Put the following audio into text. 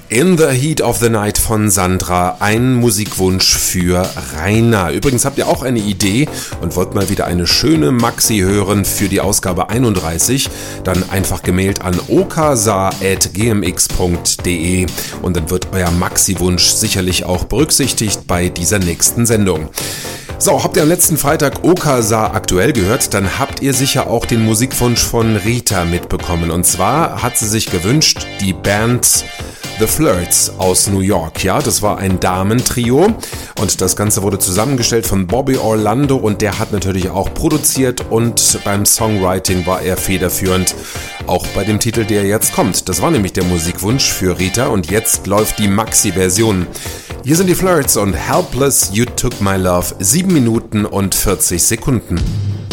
In the Heat of the Night von Sandra, ein Musikwunsch für Rainer. Übrigens habt ihr auch eine Idee und wollt mal wieder eine schöne Maxi hören für die Ausgabe 31, dann einfach gemailt an okasa@gmx.de und dann wird euer Maxi-Wunsch sicherlich auch berücksichtigt bei dieser nächsten Sendung. So, habt ihr am letzten Freitag Okasa aktuell gehört, dann habt ihr sicher auch den Musikwunsch von Rita mitbekommen. Und zwar hat sie sich gewünscht, die Band The Flirts aus New York. Ja, das war ein Damentrio und das Ganze wurde zusammengestellt von Bobby Orlando und der hat natürlich auch produziert und beim Songwriting war er federführend, auch bei dem Titel, der jetzt kommt. Das war nämlich der Musikwunsch für Rita und jetzt läuft die Maxi-Version. Hier sind die Flirts und Helpless You Took My Love, 7 Minuten und 40 Sekunden.